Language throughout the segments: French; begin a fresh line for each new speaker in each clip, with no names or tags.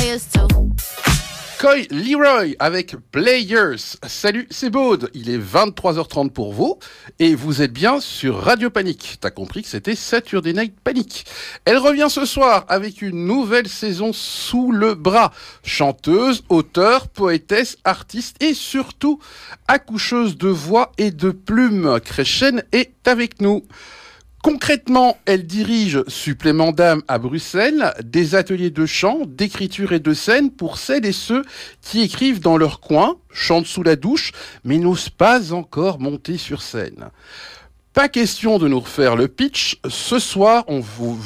players too.
Coy Leroy avec Players. Salut, c'est Baude. Il est 23h30 pour vous et vous êtes bien sur Radio Panique. T'as compris que c'était Saturday Night Panic. Elle revient ce soir avec une nouvelle saison sous le bras. Chanteuse, auteure, poétesse, artiste et surtout accoucheuse de voix et de plumes. Kreshen est avec nous. Concrètement, elle dirige Supplément d'âme à Bruxelles, des ateliers de chant, d'écriture et de scène pour celles et ceux qui écrivent dans leur coin, chantent sous la douche, mais n'osent pas encore monter sur scène. Pas question de nous refaire le pitch. Ce soir, on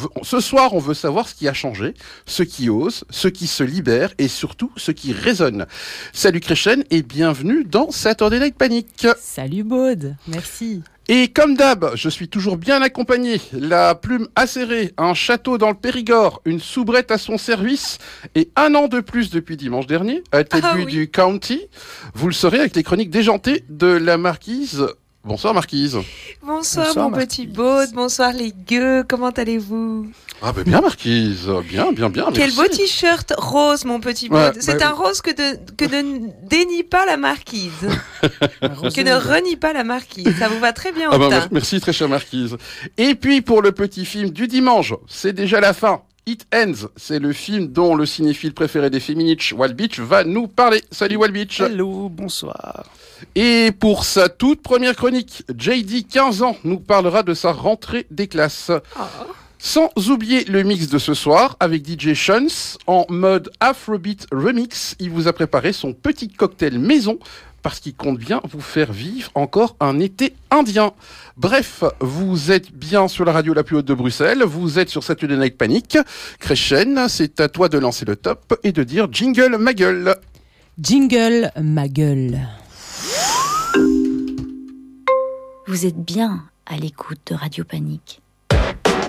veut savoir ce qui a changé, ce qui ose, ce qui se libère et surtout ce qui résonne. Salut Kreshen et bienvenue dans Saturday Night Panic.
Salut Baude, merci.
Et comme d'hab, je suis toujours bien accompagné, la plume acérée, un château dans le Périgord, une soubrette à son service et un an de plus depuis dimanche dernier, à tête du county. Vous le saurez avec les chroniques déjantées de la marquise. Bonsoir Marquise.
Bonsoir mon petit Baude, bonsoir les gueux, comment allez-vous?
Ah ben bien Marquise, bien,
Quel
merci.
beau t-shirt rose mon petit Baude, c'est un rose que ne dénie pas la marquise, que ne renie pas la marquise, ça vous va très bien au teint.
Merci très chère Marquise. Et puis pour le petit film du dimanche, c'est déjà la fin. It Ends, c'est le film dont le cinéphile préféré des Féminich, Walbitch, va nous parler. Salut Walbitch.
Hello, bonsoir.
Et pour sa toute première chronique, JD, 15 ans, nous parlera de sa rentrée des classes.
Oh.
Sans oublier le mix de ce soir avec DJ Shuns en mode Afrobeat Remix. Il vous a préparé son petit cocktail maison parce qu'il compte bien vous faire vivre encore un été indien. Bref, vous êtes bien sur la radio la plus haute de Bruxelles, vous êtes sur Saturday Night Panic. Kreshen, c'est à toi de lancer le top et de dire jingle ma gueule.
Jingle ma gueule.
Vous êtes bien à l'écoute de Radio Panique.